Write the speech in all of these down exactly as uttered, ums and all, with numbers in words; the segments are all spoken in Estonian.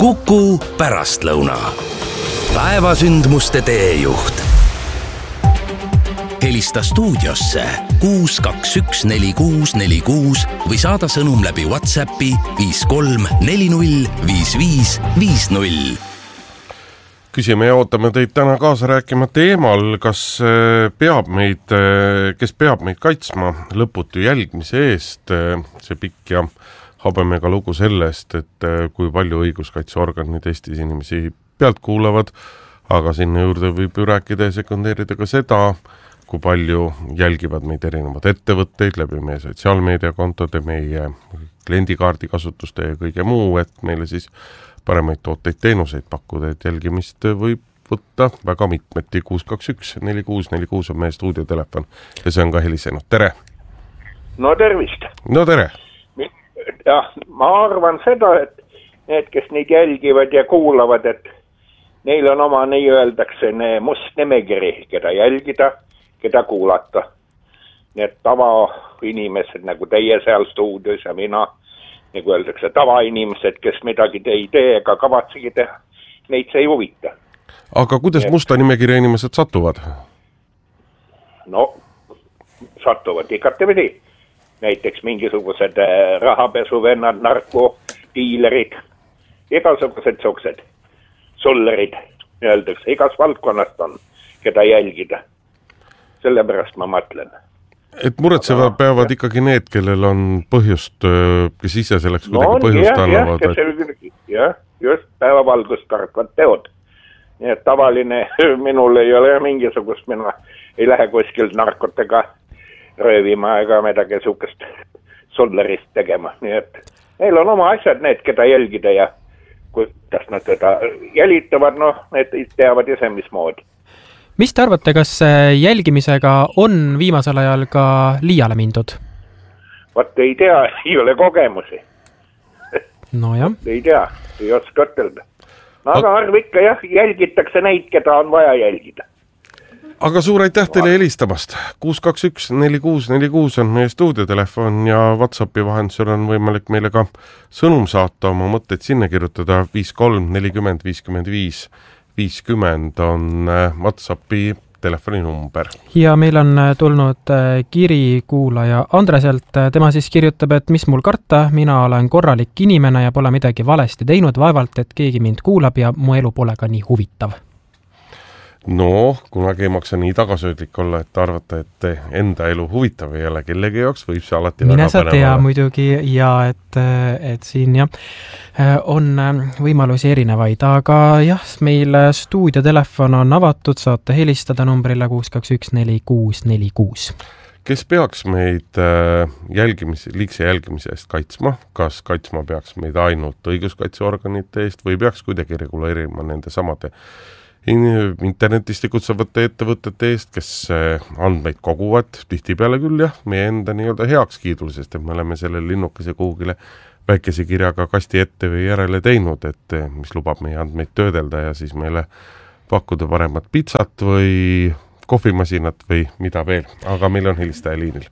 Kuku pärastlõuna. Päevasündmuste teejuht. Helista stuudiosse kuus kaks üks neli kuus neli kuus või saada sõnum läbi WhatsAppi viis kolm neli null viis viis viis null. Küsime ja ootame teid täna kaasa rääkima teemal, kas peab meid, kes peab meid kaitsma lõputu jälgmise eest. See pikk ja habemega lugu sellest, et kui palju õiguskaitseorganid Eestis inimesi pealt kuulavad, aga sinna juurde võib ju rääkida ja sekundeerida ka seda, kui palju jälgivad meid erinevad ettevõtteid läbi meie sotsiaalmeediakontode, meie kliendikaardi kasutuste ja kõige muu, et meile siis paremaid tooteid teenuseid pakkuda, et jälgimist võib võtta väga mitmeti. kuus kaks üks neli kuus neli kuus on meie stuudiotelefon ja see on ka helisenud. Tere! No tervist! No tere! Jah, ma arvan seda, et need, kes neid jälgivad ja kuulavad, et neil on oma, nii öeldakse, must nimekiri, keda jälgida, keda kuulata. Need tavainimesed, nagu teie seal stuudios ja mina, nagu öeldakse, tavainimesed, kes midagi ei tee ega kavatsegi teha, neid see ei huvita. Aga kuidas et... musta nimekirja inimesed satuvad? No, satuvad igatepidi. Näiteks mingisugused rahapesuvennad, narkotiilerid, igasugused suksed, sullerid, öeldakse, igas valdkonnast on, keda jälgida. Sellepärast ma mõtlen. Et muretseva aga, peavad jah. Ikkagi need, kellel on põhjust, kes ise selleks no, kuidagi põhjust jah, annavad. Jah, jah, just päevavalgust kartvad teod. Nii et tavaline, minul ei ole mingisugust, mina ei lähe kuskilt narkotega röövima ega midagi sukest sollerist tegema. Nii et neil on oma asjad, need, keda jälgida ja kuidas nad teda jälitavad, noh, need teavad ise mismoodi. Mis te arvate, kas jälgimisega on viimasel ajal ka liiale mindud? Vaat ei tea, ei ole kogemusi. No jah. Ei tea, ei oska ütelda. No aga arv ikka jah, jälgitakse neid, keda on vaja jälgida. Aga suur aitäh teile helistamast. kuus kaks üks neli kuus neli kuus on meie stuudiotelefon ja WhatsAppi vahendusel on võimalik meile ka sõnum saata, oma mõtteid sinna kirjutada. viis kolm nelikümmend viiskümmend viis viiskümmend on WhatsAppi telefoninumber. Ja meil on tulnud kiri kuulaja Andreselt. Tema siis kirjutab, et mis mul karta, mina olen korralik inimene ja pole midagi valesti teinud, vaevalt, et keegi mind kuulab ja mu elu pole ka nii huvitav. No, kunagi ei maksa nii tagasöödlik olla, et arvata, et enda elu huvitav ei ole kellegi jaoks, võib see alati Mine väga panem olla. Muidugi ja et, et siin jah, on võimalusi erinevaid, aga jah, meil stuudiotelefon on avatud, saate helistada numbrile kuus kaks üks neli kuus neli kuus. Kes peaks meid jälgimise, liigse jälgimise eest kaitsma? Kas kaitsma peaks meid ainult õiguskaitseorganite eest või peaks kuidagi reguleerima nende samade internetis tegutsevate ettevõtete eest, kes andmeid koguvad, tihtipeale küll jah, meie enda nii-öelda heakskiidul, sest et me oleme selle linnukese kuhugile väikese kirjaga kasti ette või järele teinud, et mis lubab meie andmeid töödelda ja siis meile pakkuda paremat pitsat või kohvimasinat või mida veel, aga meil on helistaja liinil.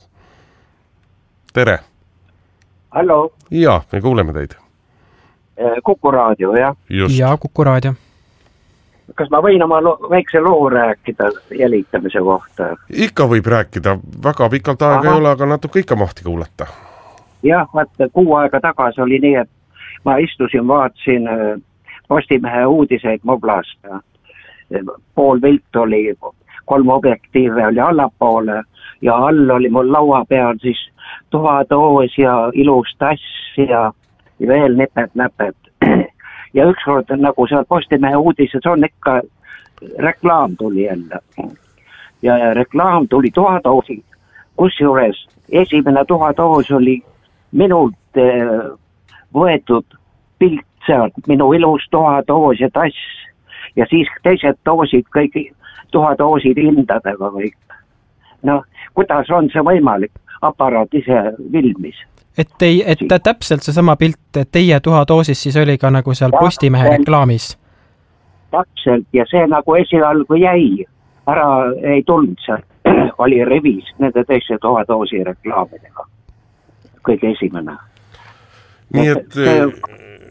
Tere! Hallo! Jaa, me kuuleme teid. Kuku raadio, jah? Just. Ja, Kuku raadio. Kas ma võin oma lo- väikse loo rääkida jälitamise kohta? Ikka võib rääkida, väga pikalt aega Aha. ei ole, aga natuke ikka mahti kuulata. Jah, vaata, kuu aega tagasi oli nii, et ma istusin, vaatasin Postimehe uudiseid moblast. Pool vilt oli, kolm objektiive oli allapoole ja all oli mul laua peal siis tuhatoos ja ilus tass ja veel nipet-näpet. Ja ükskord nagu seal Postimehe uudises on ikka reklaam tuli jälle. Ja, ja reklaam tuli tuhatoosi. Kusjuures esimene tuhatoos oli minult eh, võetud pilt sealt, minu ilus tuhatoos ja tass. Ja siis teised toosid kõik tuhatoosid hindadega kõik. No, kuidas on see võimalik? Aparaat ise filmis. Et, ei, et täpselt see sama pilt teie tuhatoosis siis oli ka nagu seal Postimehe reklaamis? Täpselt, ja see nagu esialgu jäi. Ära ei tulnud seal. Oli revis nende teiste tuhatoosi reklaamidega. Kõige esimene. Nii et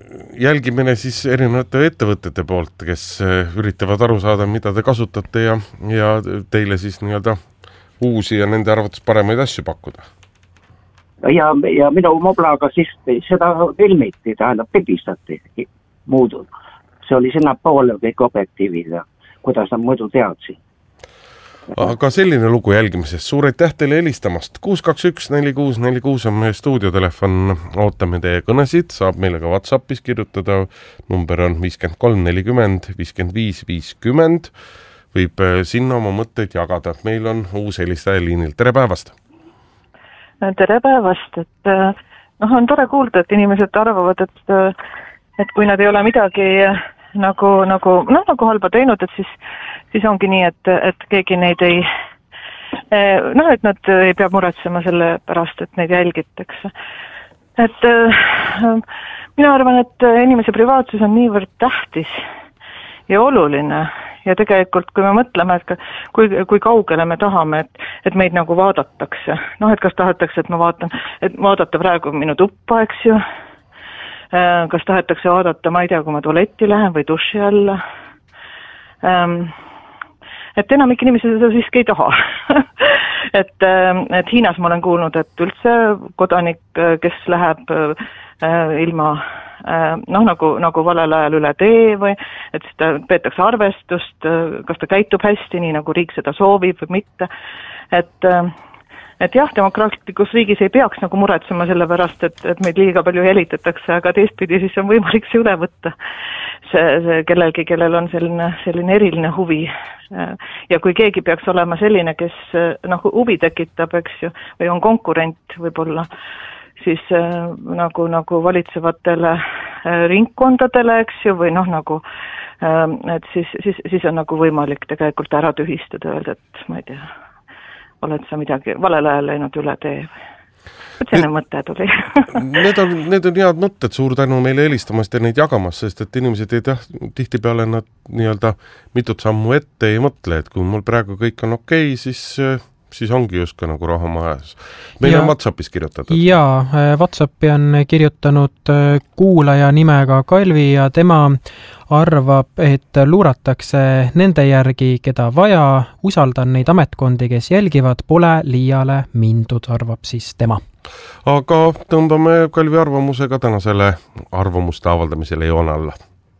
jälgimine siis erinevate ettevõtete poolt, kes üritavad aru saada, mida te kasutate ja, ja teile siis nii-öelda uusi ja nende arvates paremaid asju pakkuda. Ja, ja minu moblaga siis seda filmiti, tähendab pildistati muud. See oli sinna poole kõik objektiivid ja kuidas nad muidu teadsi. Aga selline lugu jälgimisest. Suur aitäh teile helistamast. kuus kaks üks neli kuus neli kuus on meie stuudiotelefon. Ootame teie kõnesid. Saab meile ka WhatsAppis kirjutada. Number on viiskümmend kolm nelikümmend viiskümmend viis viiskümmend. Võib sinna oma mõtteid jagada. Meil on uus helistaja liinil. Tere päevast! Tere päevast! Et, noh, on tore kuulda, et inimesed arvavad, et, et kui nad ei ole midagi nagu, nagu, noh, nagu halba teinud, et siis siis ongi nii, et, et keegi neid ei, noh, et nad ei pea muretsema selle pärast, et neid jälgitakse. Et mina arvan, et inimese privaatsus on niivõrd tähtis ja oluline ja tegelikult, kui me mõtleme, et kui, kui kaugele me tahame, et, et meid nagu vaadatakse, noh, et kas tahetakse, et ma vaatan, et vaadata praegu minu tuppa, eks ju, kas tahetakse vaadata, ma ei tea, kui ma tualetti lähen või duši alla, et enamik inimesi seda siiski ei taha. et, et Hiinas ma olen kuulnud, et üldse kodanik, kes läheb ilma, noh, nagu, nagu valel ajal üle tee või, et siis ta peetakse arvestust, kas ta käitub hästi, nii nagu riik seda soovib või mitte. Et, et jah, demokraatlikus riigis ei peaks nagu muretsema selle pärast, et, et meid liiga palju helitatakse, aga teistpidi siis on võimalik see üle võtta. See, see kellelgi, kellel on selline, selline eriline huvi. Ja kui keegi peaks olema selline, kes noh, huvi tekitab, eks ju, või on konkurent võib-olla, siis nagu, nagu valitsevatele ringkondadele, eks ju, või noh, nagu, et siis, siis, siis on nagu võimalik tegelikult ära tühistada, öelda, et ma ei tea, oled sa midagi valel ajal läinud üle tee või. Et selline mõte tuli. need, on, need on head mõtted, suur tänu meile helistamast ja neid jagamas, sest et inimesed ei taht, tihti peale nad nii-öelda mitut sammu ette ei mõtle, et kui mul praegu kõik on okei, siis, siis ongi just ka nagu raha majas. Meil ja, on WhatsAppis kirjutatud. Jaa, WhatsAppi on kirjutanud kuulaja nimega Kalvi ja tema arvab, et luuratakse nende järgi, keda vaja, usaldan neid ametkondi, kes jälgivad, pole liiale mindud, arvab siis tema. Aga tõmbame Kalvi arvamusega tänasele arvamuste avaldamisele joon alla.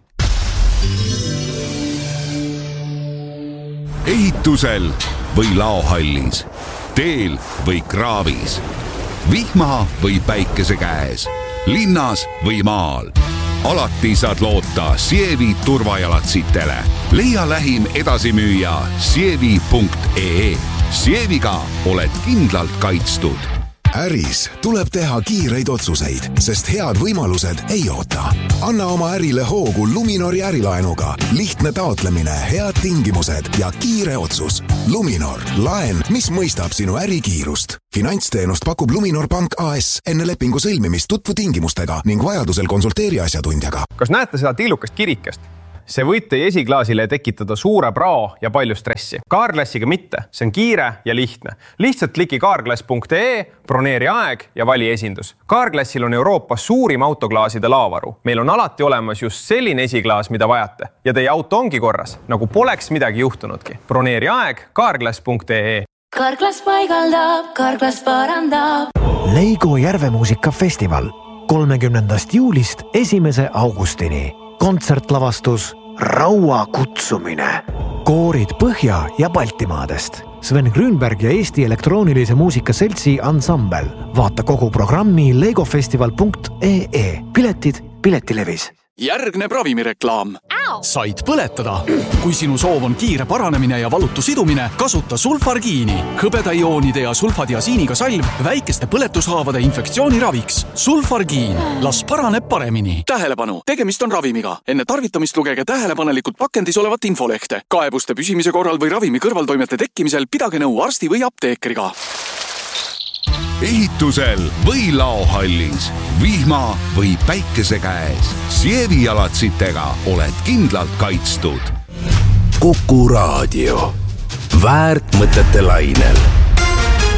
Ehitusel või laohallis, teel või kraavis, vihma või päikese käes, linnas või maal. Alati saad loota Sievi turvajalatsitele. Leia lähim edasimüüja sievi punkt ee. Sieviga oled kindlalt kaitstud. Äris tuleb teha kiireid otsuseid, sest head võimalused ei oota. Anna oma ärile hoogu Luminori ärilaenuga. Lihtne taotlemine, head tingimused ja kiire otsus. Luminor, laen, mis mõistab sinu ärikiirust. Finantsteenust pakub Luminor Pank A S enne lepingu sõlmimist tutvu tingimustega ning vajadusel konsulteeri asjatundjaga. Kas näete seda tiilukast kirikest? See võib teie esiklaasile tekitada suure prao ja palju stressi. Carglassiga mitte, see on kiire ja lihtne. Lihtsalt kliki carglass punkt ee, broneeri aeg ja vali esindus. Carglassil on Euroopas suurim autoklaaside laavaru. Meil on alati olemas just selline esiklaas, mida vajate. Ja teie auto ongi korras, nagu poleks midagi juhtunudki. Broneeri aeg carglass punkt ee. Carglass paigaldab, Carglass parandab. Leigo Järvemuusikafestival kolmekümnendast juulist esimese augustini. Kontsertlavastus Raua kutsumine. Koorid Põhja ja Baltimaadest. Sven Grünberg ja Eesti elektroonilise muusika seltsi ansambel. Vaata kogu programmi leigofestival punkt ee. Piletid Piletilevis. Järgneb ravimireklaam. Said põletada. Kui sinu soov on kiire paranemine ja valutu sidumine, kasuta sulfargiini. Hõbedaioonide ja sulfadiasiiniga salv väikeste põletushaavade infektsiooni raviks. Sulfargiin. Las paraneb paremini. Tähelepanu. Tegemist on ravimiga. Enne tarvitamist lugege tähelepanelikult pakendis olevat infolehte. Kaebuste püsimise korral või ravimi kõrvaltoimete tekkimisel pidage nõu arsti või apteekriga. Ehitusel või laohallis, vihma või päikese käes, Sievi jalatsitega oled kindlalt kaitstud. Kuku Raadio. Väärt mõtete lainel.